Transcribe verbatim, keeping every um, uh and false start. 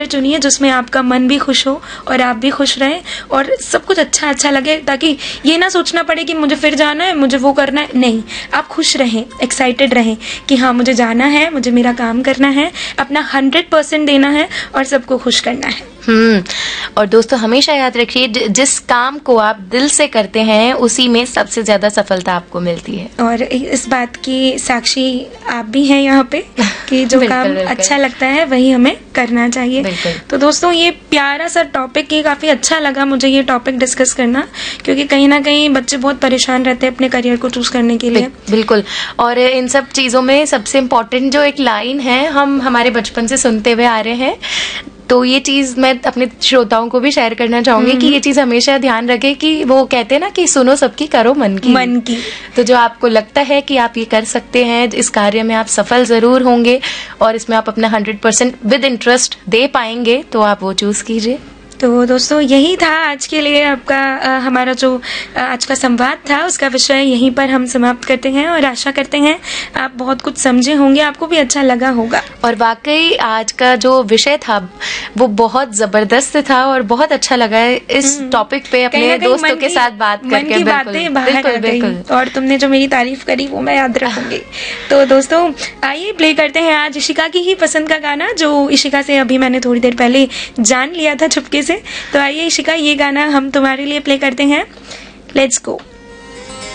चुनिए जिसमें आपका मन भी खुश हो और आप भी खुश रहें और सब कुछ अच्छा अच्छा लगे, ताकि ये ना सोचना पड़े कि मुझे फिर जाना है, मुझे वो करना है। नहीं, आप खुश रहें, एक्साइटेड रहें कि हाँ मुझे जाना है, मुझे मेरा काम करना है, अपना हंड्रेड परसेंट देना है और सबको खुश करना है। हम्म और दोस्तों हमेशा याद रखिए, जिस काम को आप दिल से करते हैं उसी में सबसे ज्यादा सफलता आपको मिलती है। और इस बात की साक्षी आप भी हैं यहाँ पे कि जो बिल्कुल, काम बिल्कुल। अच्छा लगता है वही हमें करना चाहिए। बिल्कुल। तो दोस्तों ये प्यारा सा टॉपिक, ये काफी अच्छा लगा मुझे ये टॉपिक डिस्कस करना, क्योंकि कहीं ना कहीं बच्चे बहुत परेशान रहते हैं अपने करियर को चूज करने के लिए। बिल्कुल। और इन सब चीजों में सबसे इम्पोर्टेंट जो एक लाइन है, हम हमारे बचपन से सुनते हुए आ रहे हैं, तो ये चीज मैं अपने श्रोताओं को भी शेयर करना चाहूंगी कि ये चीज हमेशा ध्यान रखे कि वो कहते हैं ना कि सुनो सबकी, करो मन की। मन की। तो जो आपको लगता है कि आप ये कर सकते हैं, इस कार्य में आप सफल जरूर होंगे और इसमें आप अपना हंड्रेड परसेंट विद इंटरेस्ट दे पाएंगे, तो आप वो चूज कीजिए। तो दोस्तों यही था आज के लिए आपका आ, हमारा जो आ, आज का संवाद था, उसका विषय यहीं पर हम समाप्त करते हैं और आशा करते हैं आप बहुत कुछ समझे होंगे, आपको भी अच्छा लगा होगा। और वाकई आज का जो विषय था वो बहुत जबरदस्त था और बहुत अच्छा लगा है इस टॉपिक पे अपने दोस्तों के साथ बात करके। मन की बातें बाहर आ गई और तुमने जो मेरी तारीफ करी वो मैं याद रखूंगी। तो दोस्तों आइए प्ले करते हैं आज इशिका की ही पसंद का गाना, जो इशिका से अभी मैंने थोड़ी देर पहले जान लिया था चुपके से। तो आइए इशिका, ये गाना हम तुम्हारे लिए प्ले करते हैं। Let's go.